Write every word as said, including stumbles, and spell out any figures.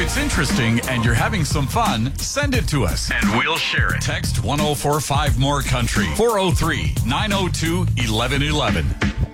it's interesting and you're having some fun, send it to us and we'll share it. Text one oh four five more country four oh three, nine oh two, eleven eleven.